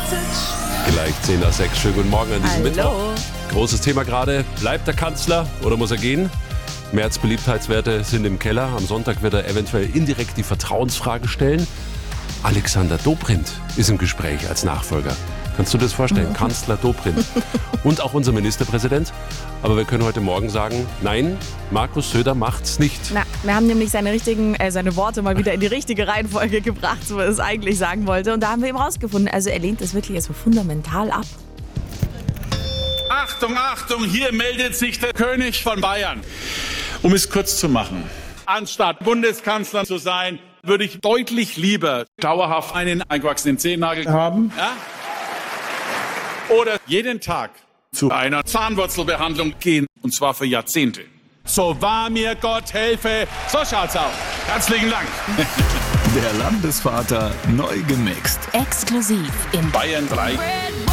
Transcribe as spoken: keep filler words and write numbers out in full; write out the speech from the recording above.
Gleich zehn nach sechs. Schönen guten Morgen an diesem Hallo. Mittwoch. Großes Thema gerade. Bleibt der Kanzler oder muss er gehen? Merz Beliebtheitswerte sind im Keller. Am Sonntag wird er eventuell indirekt die Vertrauensfrage stellen. Alexander Dobrindt ist im Gespräch als Nachfolger. Kannst du das vorstellen? Kanzler Dobrindt. Und auch unser Ministerpräsident. Aber wir können heute Morgen sagen, nein, Markus Söder macht's nicht. Na, wir haben nämlich seine, richtigen, äh, seine Worte mal wieder in die richtige Reihenfolge gebracht, so er es eigentlich sagen wollte. Und da haben wir eben rausgefunden, also er lehnt das wirklich so fundamental ab. Achtung, Achtung, hier meldet sich der König von Bayern. Um es kurz zu machen, anstatt Bundeskanzler zu sein, würde ich deutlich lieber dauerhaft einen eingewachsenen Zehennagel haben. Ja? Oder jeden Tag zu einer Zahnwurzelbehandlung gehen, und zwar für Jahrzehnte. So wahr mir Gott helfe, so schaut's aus. Herzlichen Dank. Der Landesvater neu gemixt. Exklusiv in Bayern drei.